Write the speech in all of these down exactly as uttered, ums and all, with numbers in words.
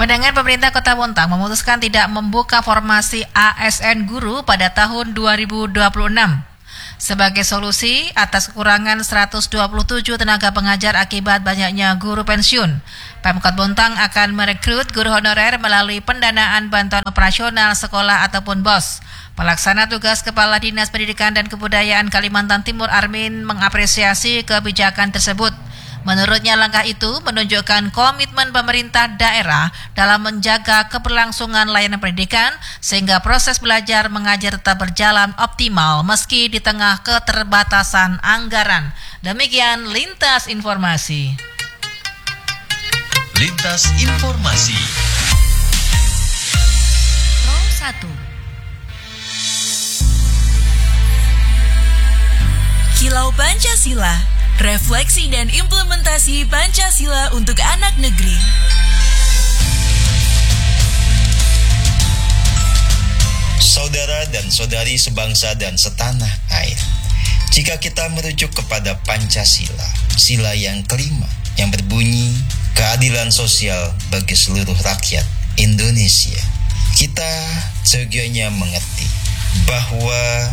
Pendengar, pemerintah Kota Bontang memutuskan tidak membuka formasi A S N guru pada tahun dua ribu dua puluh enam. Sebagai solusi atas kekurangan seratus dua puluh tujuh tenaga pengajar akibat banyaknya guru pensiun, Pemkot Bontang akan merekrut guru honorer melalui pendanaan bantuan operasional sekolah ataupun B O S. Pelaksana tugas Kepala Dinas Pendidikan dan Kebudayaan Kalimantan Timur Armin mengapresiasi kebijakan tersebut. Menurutnya langkah itu menunjukkan komitmen pemerintah daerah dalam menjaga keberlangsungan layanan pendidikan sehingga proses belajar mengajar tetap berjalan optimal meski di tengah keterbatasan anggaran. Demikian Lintas Informasi. Lintas Informasi. Pro satu. Kilau Pancasila, refleksi dan implementasi Pancasila untuk anak negeri. Saudara dan saudari sebangsa dan setanah air, jika kita merujuk kepada Pancasila, sila yang kelima yang berbunyi keadilan sosial bagi seluruh rakyat Indonesia, kita seyogyanya mengerti bahwa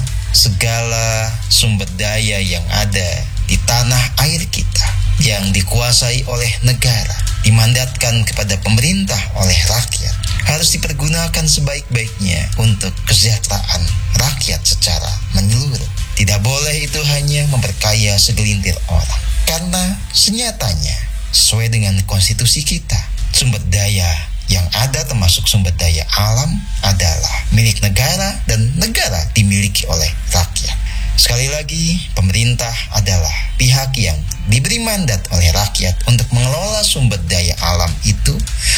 segala sumber daya yang ada di tanah air kita yang dikuasai oleh negara, dimandatkan kepada pemerintah oleh rakyat, harus dipergunakan sebaik-baiknya untuk kesejahteraan rakyat secara menyeluruh. Tidak boleh itu hanya memperkaya segelintir orang, karena senyatanya sesuai dengan konstitusi kita, sumber daya yang ada termasuk sumber daya alam adalah milik negara dan negara dimiliki oleh rakyat. Sekali lagi, pemerintah adalah pihak yang diberi mandat oleh rakyat untuk mengelola sumber daya alam itu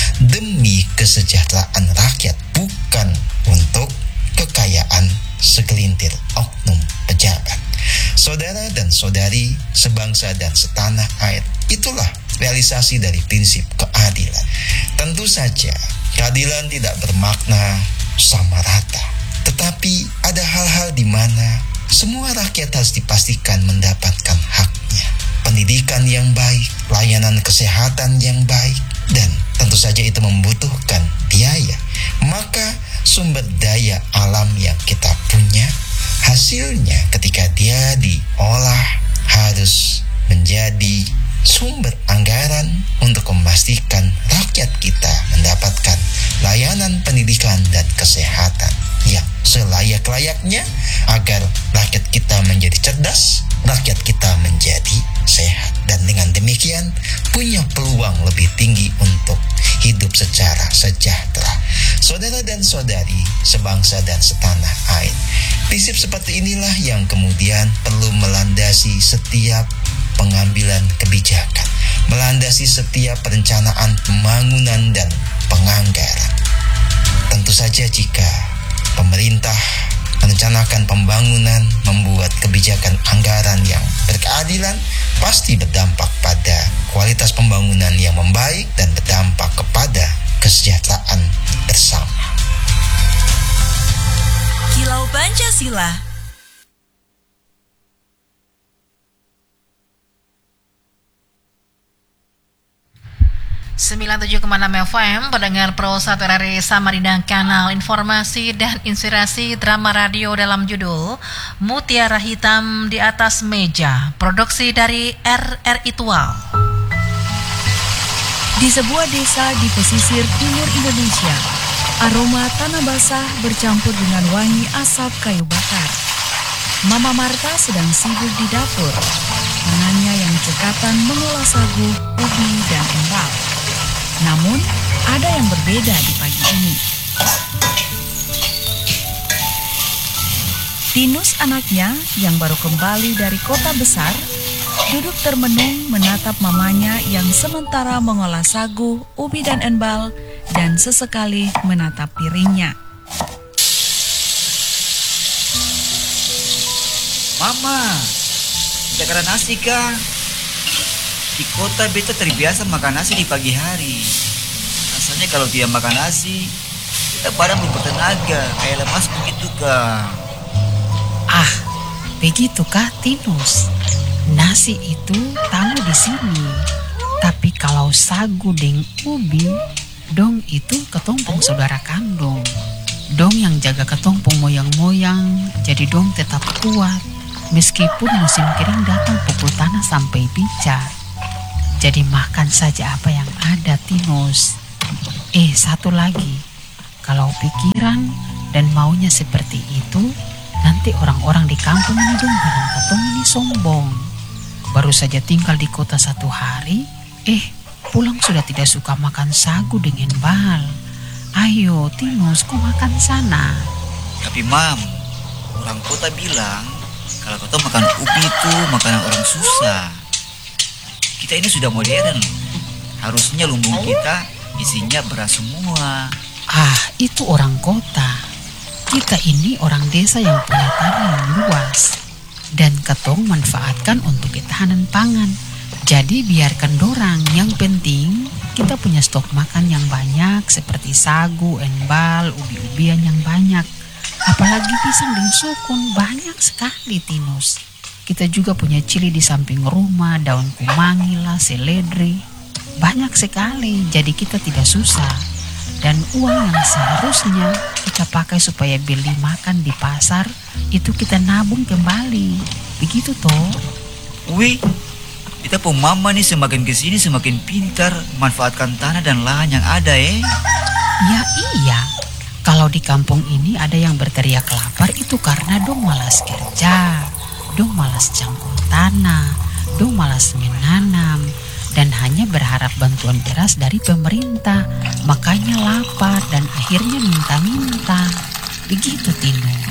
demi kesejahteraan rakyat, bukan untuk kekayaan segelintir oknum pejabat. Saudara dan saudari sebangsa dan setanah air, itulah realisasi dari prinsip keadilan. Tentu saja, keadilan tidak bermakna sama rata, tetapi ada hal-hal di mana semua rakyat harus dipastikan mendapatkan haknya. Pendidikan yang baik, layanan kesehatan yang baik, dan tentu saja itu membutuhkan biaya. Maka sumber daya alam yang kita punya, hasilnya ketika dia diolah harus menjadi sumber anggaran untuk memastikan rakyat kita mendapatkan layanan pendidikan dan kesehatan yang selayak-layaknya agar rakyat kita menjadi cerdas, rakyat kita menjadi sehat, dan dengan demikian punya peluang lebih tinggi untuk hidup secara sejahtera. Saudara dan saudari sebangsa dan setanah air, prinsip seperti inilah yang kemudian perlu melandasi setiap pengambilan kebijakan, melandasi setiap perencanaan pembangunan dan penganggaran. Tentu saja jika pemerintah merencanakan pembangunan, membuat kebijakan anggaran yang berkeadilan, pasti berdampak pada kualitas pembangunan yang membaik dan berdampak kepada kesejahteraan bersama. Kilau Pancasila. sembilan puluh tujuh koma enam F M, pendengar Pro satu R R I Samarinda, kanal informasi dan inspirasi drama radio dalam judul Mutiara Hitam di Atas Meja, produksi dari R R I Tual. Di sebuah desa di pesisir timur Indonesia, aroma tanah basah bercampur dengan wangi asap kayu bakar. Mama Marta sedang sibuk di dapur, tangannya yang cekatan mengolah sagu, ubi, dan embal. Namun, ada yang berbeda di pagi ini. Tinus, anaknya yang baru kembali dari kota besar, duduk termenung menatap mamanya yang sementara mengolah sagu, ubi, dan embal, dan sesekali menatap piringnya. Mama, tidak ada nasi kah? Di kota beta terbiasa makan nasi di pagi hari. Rasanya kalau dia makan nasi, kita badan bertenaga, kayak lemas begitu kah? Ah, begitukah Tinus? Nasi itu tamu di sini. Tapi kalau sagu dengan ubi, Dong itu ketompong saudara kandung. Dong yang jaga ketompong moyang-moyang, jadi dong tetap kuat. Meskipun musim kering datang pukul tanah sampai picat. Jadi makan saja apa yang ada, Tinus. Eh, satu lagi. Kalau pikiran dan maunya seperti itu, nanti orang-orang di kampung ini dong bilang katong ini sombong. Baru saja tinggal di kota satu hari, eh pulang sudah tidak suka makan sagu dengan bal. Ayo Tinus, kau makan sana. Tapi Mam, orang kota bilang kalau kau makan ubi itu makanan orang susah. Kita ini sudah modern. Harusnya lumbung kita isinya beras semua. Ah, itu orang kota. Kita ini orang desa yang punya tanah yang luas. Dan ketong manfaatkan untuk ketahanan pangan. Jadi biarkan dorang, yang penting kita punya stok makan yang banyak seperti sagu, enbal, ubi-ubian yang banyak. Apalagi pisang dan sukun banyak sekali, Tinus. Kita juga punya cili di samping rumah, daun kumangi lah, seledri. Banyak sekali, jadi kita tidak susah. Dan uang yang seharusnya kita pakai supaya beli makan di pasar, itu kita nabung kembali. Begitu toh? Wih, kita pun mama nih semakin kesini semakin pintar manfaatkan tanah dan lahan yang ada eh. Ya iya, kalau di kampung ini ada yang berteriak lapar itu karena dong malas kerja, dong malas cangkul tanah, dong malas menanam, dan hanya berharap bantuan beras dari pemerintah. Makanya lapar dan akhirnya minta-minta. Begitu, Tino.